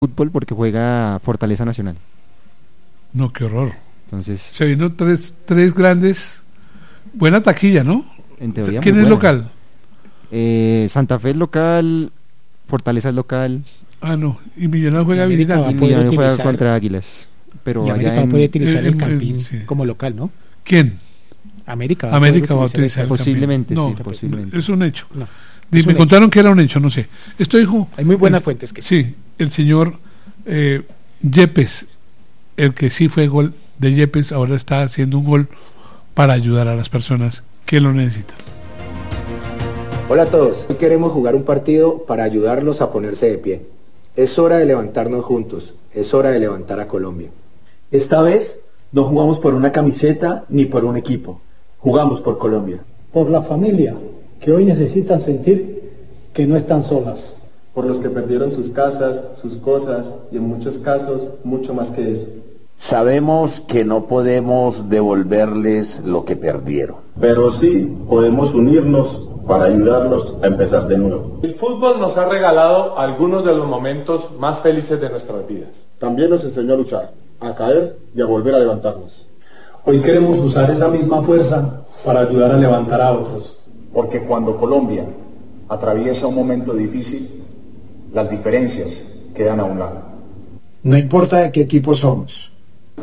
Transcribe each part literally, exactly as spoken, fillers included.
fútbol porque juega Fortaleza Nacional. No, qué horror. Entonces, Se vino tres, tres grandes, buena taquilla, ¿no? en teoría ¿Quién muy es buena. local? Eh, Santa Fe es local, Fortaleza es local, Ah, no, y Millonarios juega Y América visitante. va y a poder Millonarios juega utilizar- contra Águilas. Pero Y allá América va a en, poder utilizar en- el en- Campín sí. como local, ¿no? ¿Quién? América va América a va a poder utilizar el Campín. Posiblemente, Campín. sí, No, posiblemente. es un hecho. No, Di- es me un contaron que era un hecho, no sé. Esto dijo hay muy buenas el- fuentes que sí, el señor eh, Yepes, el que sí fue gol de Yepes, ahora está haciendo un gol para ayudar a las personas que lo necesitan. Hola a todos, hoy queremos jugar un partido para ayudarlos a ponerse de pie. Es hora de levantarnos juntos, es hora de levantar a Colombia. Esta vez no jugamos por una camiseta ni por un equipo, jugamos por Colombia. Por la familia, que hoy necesitan sentir que no están solas. Por los que perdieron sus casas, sus cosas y en muchos casos mucho más que eso. Sabemos que no podemos devolverles lo que perdieron. Pero sí podemos unirnos para ayudarlos a empezar de nuevo. El fútbol nos ha regalado algunos de los momentos más felices de nuestras vidas. También nos enseñó a luchar, a caer y a volver a levantarnos. Hoy queremos usar esa misma fuerza para ayudar a levantar a otros. Porque cuando Colombia atraviesa un momento difícil, las diferencias quedan a un lado. No importa de qué equipo somos,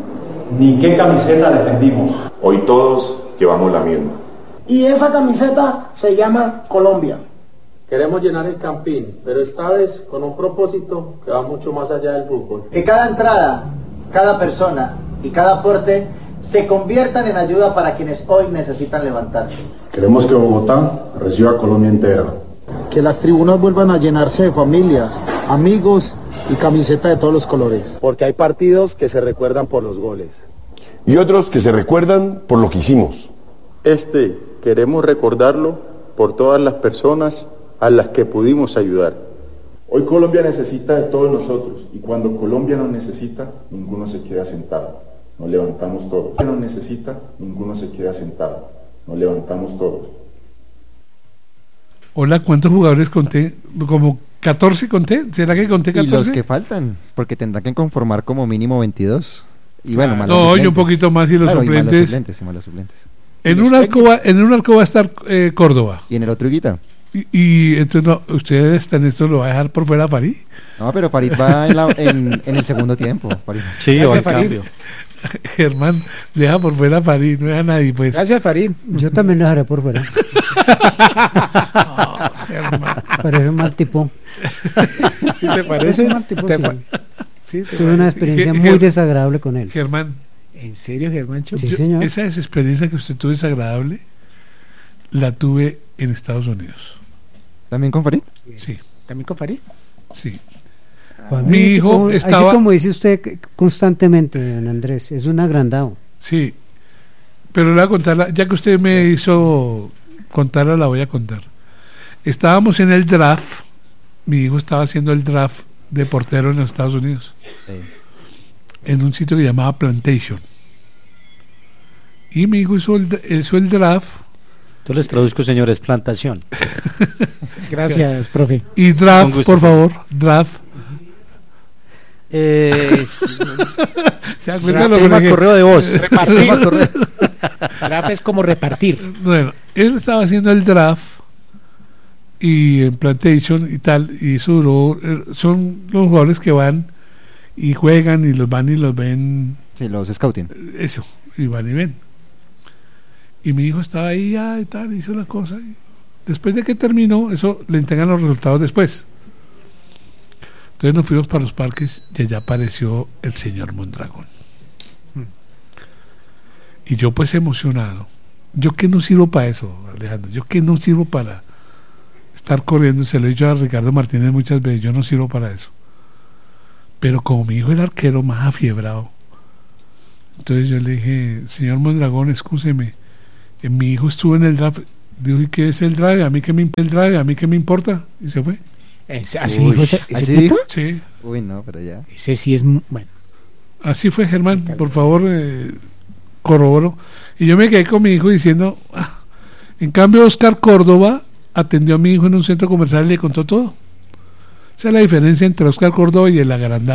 ni qué camiseta defendimos. Hoy todos llevamos la misma. Y esa camiseta se llama Colombia. Queremos llenar el Campín, pero esta vez con un propósito que va mucho más allá del fútbol. Que cada entrada, cada persona y cada aporte se conviertan en ayuda para quienes hoy necesitan levantarse. Queremos que Bogotá reciba a Colombia entera. que las tribunas vuelvan a llenarse de familias, amigos y camiseta de todos los colores. Porque hay partidos que se recuerdan por los goles. Y otros que se recuerdan por lo que hicimos. Este queremos recordarlo por todas las personas a las que pudimos ayudar. Hoy Colombia necesita de todos nosotros y cuando Colombia nos necesita, ninguno se queda sentado. Nos levantamos todos. Colombia nos necesita, ninguno se queda sentado. Nos levantamos todos. Hola, ¿cuántos jugadores conté? Como catorce conté. ¿Será que conté y catorce? los que faltan, porque tendrán que conformar como mínimo veintidós. Y bueno, Ah, más los no, y suplentes. un poquito más y los Claro, y más los suplentes. suplentes, y más los suplentes. En un arco va, en un arco va a estar eh, Córdoba. Y en el otro Higuita. Y, y entonces no, usted está en esto, lo va a dejar por fuera a Farid. No, pero Farid va en, la- en, en el segundo tiempo. Farid. Sí, Gracias, va al Farid. cambio. Germán, deja por fuera a Farid, no deja a nadie, pues. Gracias, Farid. Yo también lo dejaré por fuera. No, Germán. Parece un mal tipo. ¿Sí te Es parece? un mal tipo, ¿Te sí. pa- sí, te Tuve una parece? experiencia Ge- muy Ger- desagradable con él. Germán, ¿En serio, Germancho? Sí, yo- señor. esa experiencia que usted tuvo desagradable, la tuve en Estados Unidos. ¿También con Farid? Sí, ¿También con Farid? sí. Para Mi mí, hijo como- estaba- Así como dice usted que- constantemente, don Andrés, es un agrandado. Sí, pero le voy a contarla, ya que usted me hizo contarla, la voy a contar. Estábamos en el draft, mi hijo estaba haciendo el draft de portero en los Estados Unidos, Sí. en un sitio que llamaba Plantation. Y mi hijo hizo el, hizo el draft, Yo les traduzco, señores, plantación. Gracias, profe. y draft, Con gusto. por favor, draft. Eh, ¿Se acuerdan lo que sistema le dije? correo de voz. Repartir. Sistema correo. Draft es como repartir. Bueno, él estaba haciendo el draft y en Plantation y tal, y eso duró, eh, son los jugadores que van y juegan y los van y los ven, Sí, los scouting. eso, y van y ven. Y mi hijo estaba ahí ya y tal, hizo la cosa. Y después de que terminó, eso le entregan los resultados después. Entonces nos fuimos para los parques y allá apareció el señor Mondragón. Y yo pues emocionado. Yo que no sirvo para eso, Alejandro. Yo que no sirvo para estar corriendo. Se lo he dicho a Ricardo Martínez muchas veces. Yo no sirvo para eso. Pero como mi hijo era arquero más afiebrado, entonces yo le dije, señor Mondragón, excúseme. eh, Mi hijo estuvo en el draft. Dijo, ¿y qué es el drive? ¿A mí qué me, imp- el drive? ¿A mí qué me importa? Y se fue. Ese- ¿Así Uy, dijo ese, ese ¿así tipo? dijo? Sí. Uy, no, pero ya. Ese sí es... mu- Bueno, Así fue, Germán, por favor, eh, corroboro. Y yo me quedé con mi hijo diciendo, ah, en cambio Oscar Córdoba atendió a mi hijo en un centro comercial y le contó todo. Esa es la diferencia entre Oscar Córdoba y el agrandado.